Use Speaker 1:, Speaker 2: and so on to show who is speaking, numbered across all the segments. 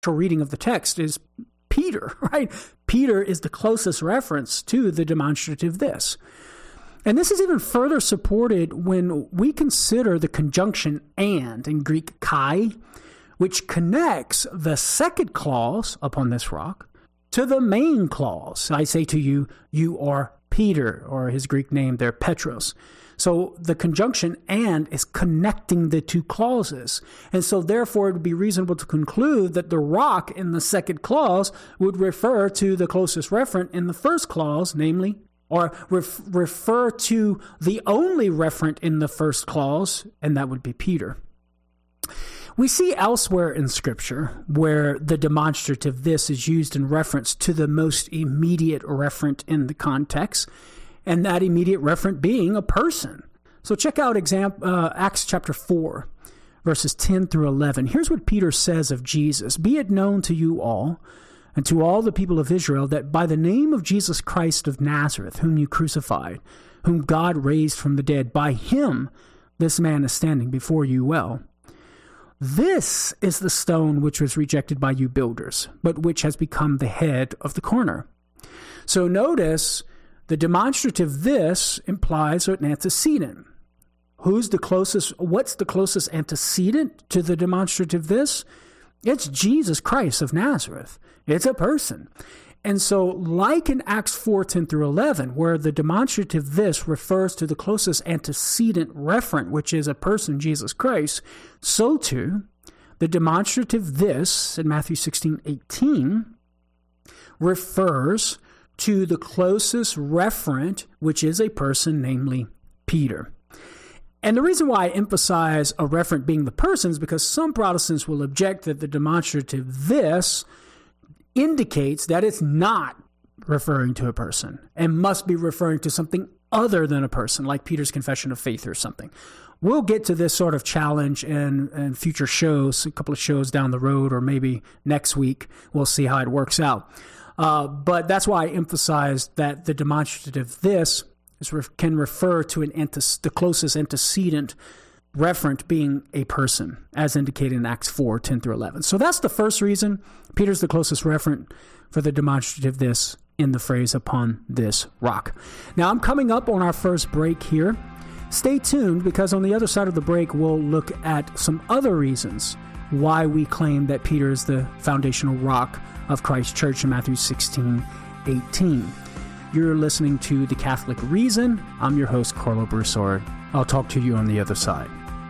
Speaker 1: reading of the text is Peter, right? Peter is the closest reference to the demonstrative this. And this is even further supported when we consider the conjunction and in Greek kai, which connects the second clause upon this rock to the main clause. I say to you, you are Peter, or his Greek name there, Petros. So the conjunction and is connecting the two clauses. And so therefore it would be reasonable to conclude that the rock in the second clause would refer to the closest referent in the first clause, namely, or refer to the only referent in the first clause, and that would be Peter. We see elsewhere in Scripture where the demonstrative this is used in reference to the most immediate referent in the context, and that immediate referent being a person. So check out Acts chapter 4, verses 10 through 11. Here's what Peter says of Jesus. Be it known to you all, and to all the people of Israel, that by the name of Jesus Christ of Nazareth, whom you crucified, whom God raised from the dead, by him this man is standing before you well. This is the stone which was rejected by you builders, but which has become the head of the corner. So notice the demonstrative this implies an antecedent. What's the closest antecedent to the demonstrative this? It's Jesus Christ of Nazareth. It's a person. And so like in Acts 4, 10 through 11, where the demonstrative this refers to the closest antecedent referent, which is a person, Jesus Christ, so too the demonstrative this in Matthew 16, 18 refers to the closest referent, which is a person, namely Peter. And the reason why I emphasize a referent being the person is because some Protestants will object that the demonstrative this indicates that it's not referring to a person and must be referring to something other than a person, like Peter's confession of faith or something. We'll get to this sort of challenge in future shows, a couple of shows down the road, or maybe next week. We'll see how it works out. But that's why I emphasize that the demonstrative this can refer to the closest antecedent referent being a person, as indicated in Acts 4, 10 through 11. So that's the first reason Peter's the closest referent for the demonstrative this in the phrase upon this rock. Now I'm coming up on our first break here. Stay tuned, because on the other side of the break, we'll look at some other reasons why we claim that Peter is the foundational rock of Christ Church in Matthew 16, 18. You're listening to The Catholic Reason. I'm your host, Carlo Broussard. I'll talk to you on the other side.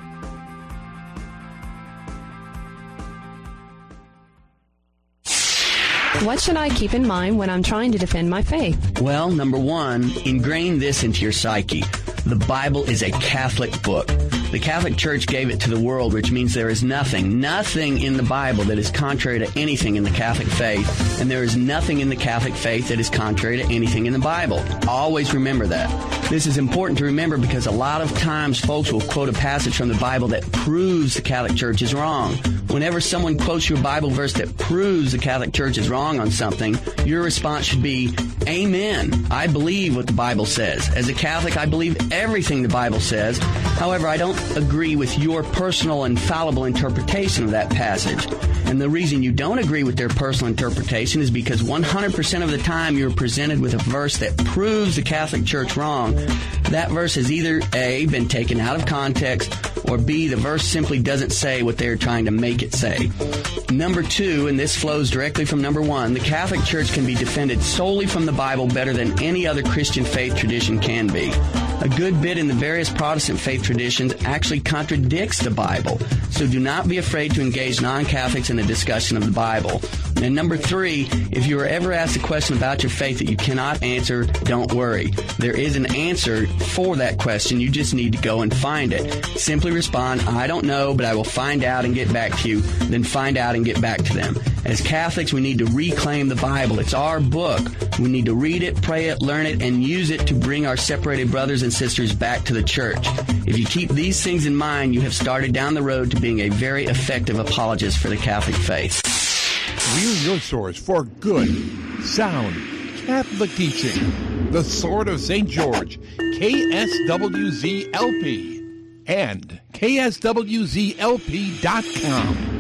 Speaker 2: What should I keep in mind when I'm trying to defend my faith?
Speaker 3: Well, number one, ingrain this into your psyche. The Bible is a Catholic book. The Catholic Church gave it to the world, which means there is nothing in the Bible that is contrary to anything in the Catholic faith, and there is nothing in the Catholic faith that is contrary to anything in the Bible. Always remember that. This is important to remember because a lot of times folks will quote a passage from the Bible that proves the Catholic Church is wrong. Whenever someone quotes you a Bible verse that proves the Catholic Church is wrong on something, your response should be, Amen. I believe what the Bible says. As a Catholic, I believe everything the Bible says. However, I don't agree with your personal and fallible interpretation of that passage. And the reason you don't agree with their personal interpretation is because 100% of the time you're presented with a verse that proves the Catholic Church wrong. That verse has either A, been taken out of context, or B, the verse simply doesn't say what they're trying to make it say. Number two, and this flows directly from number one, the Catholic Church can be defended solely from the Bible better than any other Christian faith tradition can be. A good bit in the various Protestant faith traditions actually contradicts the Bible, so do not be afraid to engage non-Catholics in a discussion of the Bible. And number three, if you are ever asked a question about your faith that you cannot answer, don't worry. There is an answer for that question. You just need to go and find it. Simply respond, I don't know, but I will find out and get back to you. Then find out and get back to them. As Catholics, we need to reclaim the Bible. It's our book. We need to read it, pray it, learn it, and use it to bring our separated brothers and sisters back to the church. If you keep these things in mind, you have started down the road to being a very effective apologist for the Catholic faith.
Speaker 4: We're your source for good, sound, Catholic teaching. The Sword of St. George, KSWZ-LP, and KSWZLP.com.